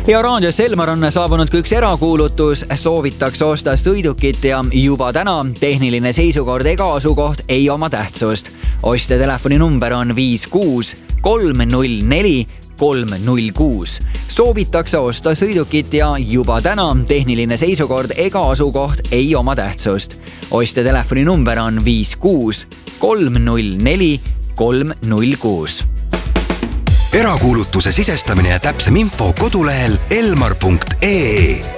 ja raadios Elmar on saabunud ka üks erakuulutus. Soovitakse osta sõidukit ja juba täna tehniline seisukord ega asukoht ei oma tähtsust. Ostja telefoninumber on 56 304 306. Soovitakse osta sõidukit ja juba täna tehniline seisukord ega asukoht ei oma tähtsust. Ostja telefoninumber on 56 304 306. Erakuulutuse sisestamine ja täpsem info kodulehel elmar.ee.